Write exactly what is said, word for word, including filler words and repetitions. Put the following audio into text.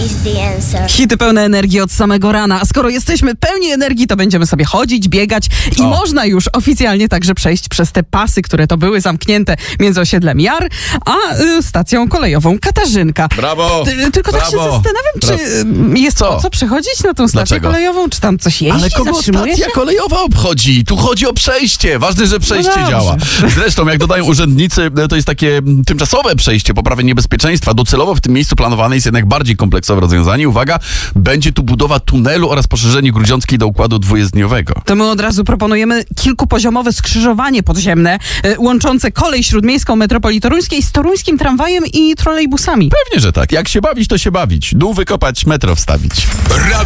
Hity pełne energii od samego rana. A skoro jesteśmy pełni energii, to będziemy sobie chodzić, biegać i o. można już oficjalnie także przejść przez te pasy, które to były zamknięte między osiedlem Jar a y, stacją kolejową Katarzynka. Brawo! Ty, tylko Brawo. tak się zastanawiam, czy Brawo. jest co? po co przechodzić na tą stację Dlaczego? kolejową, czy tam coś jeździ, Ale kogo zatrzymuje stacja się? kolejowa obchodzi? Tu chodzi o przejście. Ważne, że przejście No działa. Zresztą, jak dodają urzędnicy, to jest takie tymczasowe przejście, poprawy niebezpieczeństwa. Docelowo w tym miejscu planowane jest jednak bardziej kompleksowe rozwiązanie. Uwaga, będzie tu budowa tunelu oraz poszerzenie Grudziąckiej do układu dwujezdniowego. To my od razu proponujemy kilkupoziomowe skrzyżowanie podziemne, y, łączące kolej śródmiejską metropolii toruńskiej z toruńskim tramwajem i trolejbusami. Pewnie, że tak. Jak się bawić, to się bawić. Dół wykopać, metro wstawić.